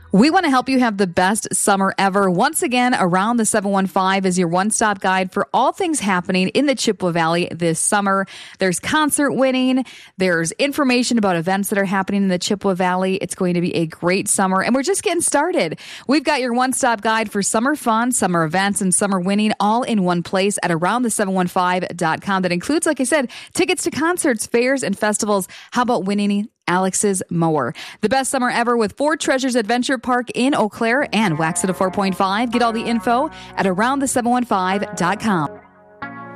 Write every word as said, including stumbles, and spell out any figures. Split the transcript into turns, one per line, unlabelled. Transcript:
We want to help you have the best summer ever. Once again, Around the seven one five is your one-stop guide for all things happening in the Chippewa Valley this summer. There's concert winning. There's information about events that are happening in the Chippewa Valley. It's going to be a great summer, and we're just getting started. We've got your one-stop guide for summer fun, summer events, and summer winning all in one place at around the seven one five dot com. That includes, like I said, tickets to concerts, fairs, and festivals. How about winning Alex's mower? The best summer ever with Ford Treasures Adventure Park in Eau Claire and Waxahachie four point five. Get all the info at around the seven one five dot com.